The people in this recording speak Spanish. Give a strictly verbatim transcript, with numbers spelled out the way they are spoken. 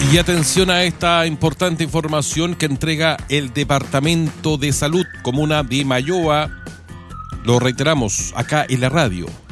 Y atención a esta importante información que entrega el Departamento de Salud, Comuna de Mayoa. Lo reiteramos acá en la radio.